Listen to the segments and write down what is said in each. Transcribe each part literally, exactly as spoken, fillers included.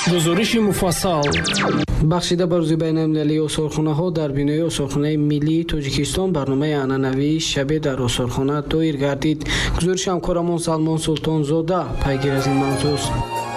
гузориши муфассал. бахшида ба рӯзи байналмилалии осорхонаҳо дар бинои осорхонаи миллии Тоҷикистон барномаи анъанавии шабе дар осорхона доир гардид. гузориши ҳамкорамон Салмон Султонзода пайгир аз ин мавзӯъ.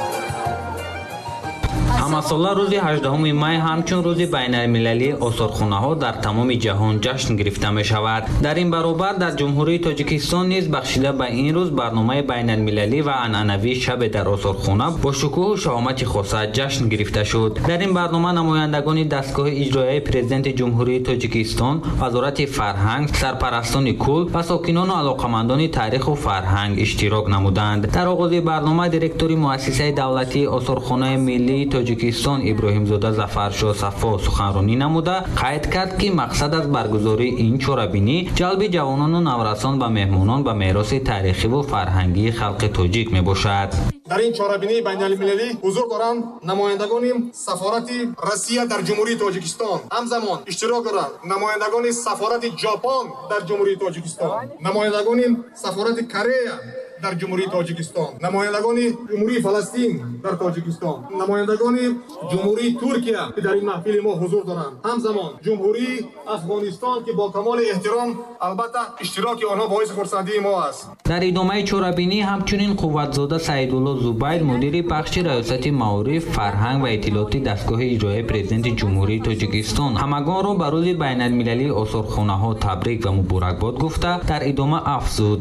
ҳамасола рӯзи ҳаждаҳуми май ҳамчун рӯзи байналмилалии осорхонаҳо дар тамоми ҷаҳон ҷашн гирифта мешавад. дар ин баробар дар ҷумҳурии Тоҷикистон низ бахшида ба ин рӯз барномаи байналмилалӣ ва анъанавии шабе дар осорхона бо шукӯҳу шаҳомати хоса ҷашн гирифта шуд. дар ин барнома намояндагони дастгоҳи иҷроияи президенти ҷумҳурии Тоҷикистон, вазорати фарҳанг, сарпарастони кул ва сокинону алоқамандони таъриху фарҳанг иштирок намуданд. дар оғози барнома директори муассисаи давлатии осорхонаи миллии Тоҷикистон иброҳимзода Зафаршоҳ Сафо суханронӣ намуда қайд кард, ки мақсад аз баргузории ин чорабинӣ ҷалби ҷавонону наврасон ва меҳмонон ба мероси таърихиву фарҳангии халқи тоҷик мебошад. дар ин чорабинии байналмилалӣ ҳузур доранд намояндагони сафорати Россия дар ҷумҳурии Тоҷикистон, ҳамзамон иштирок доранд намояндагони сафорати Ҷопон дар ҷумҳурии Тоҷикистон, намояндагони сафорати Корея дар ҷумҳурии Тоҷикистон, намояндагони ҷумҳурии Фаластин дар Тоҷикистон, намояндагони ҷумҳурии Туркия ки дар ин маҳфили мо ҳузур доранд, ҳамзамон ҷумҳурии Афғонистон ки бо камоли эҳтиром албатта иштироки онҳо боиси хурсандии мо аст. дар идомаи чорабинӣ ҳамчунин Қувватзода Саидулло Зубайр мудири бахши раёсати маориф, фарҳанг ва иттилоъоти дастгоҳи иҷроияи президенти ҷумҳурии Тоҷикистон ҳамагонро ба рӯзи байналмилалии осорхонаҳо табрик ва муборакбод гуфта дар идома афзуд: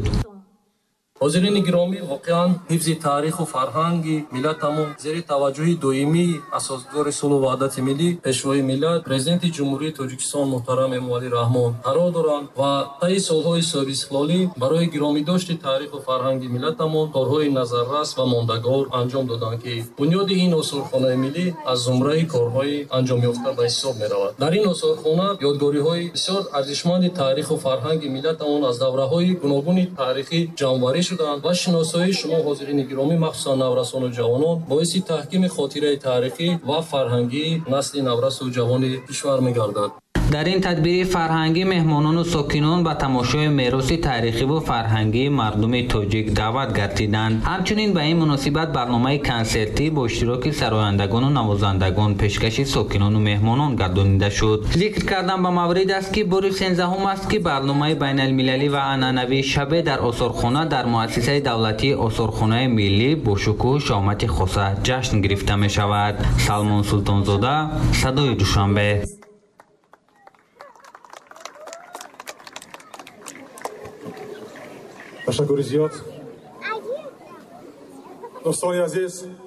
ҳозирини гиромӣ, воқеан ҳифзи таъриху фарҳанги миллатамон зери таваҷҷӯҳи доимии асосгори сулҳу ваҳдати миллӣ, пешвои миллат, президенти ҷумҳурии Тоҷикистон муҳтарам Эмомалӣ Раҳмон қарор доранд ва таи солҳои соҳибистиқлолӣ барои гиромидошти таъриху фарҳанги миллатамон корҳои назаррас ва мондагор анҷом доданд, ки бунёди ин осорхонаи миллӣ аз зумраи корҳои анҷомёфта ба ҳисоб меравад. дар ин осорхона ёдгориҳои бисёр арзишманди таъриху фарҳанги миллатамон аз давраҳои гуногуни таърихӣ ҷамъоварӣ шуданд ва шиносоии шумо ҳозирини гиромӣ, махсусан наврасону ҷавонон, боиси таҳкими хотираи таърихӣ ва фарҳангии насли наврасу ҷавони кишвар мегардад. дар ин тадбири фарҳангӣ меҳмонону сокинон ба тамошои мероси таърихиву фарҳангии мардуми тоҷик даъват гардиданд. ҳамчунин ба ин муносибат барномаи консертӣ бо иштироки сарояндагону навозандагон пешкаши сокинону меҳмонон гардонида шуд. зикр кардан ба маврид аст, ки бори сенздаҳум аст, ки барномаи байналмилалӣ ва анъанавии шабе дар осорхона дар муассисаи давлатии осорхонаи миллӣ бо шукӯҳу шаҳомати хоса ҷашн гирифта мешавад. Салмон Султонзода, Садои Душанбе. ташаккури зиёд. дӯстони азиз,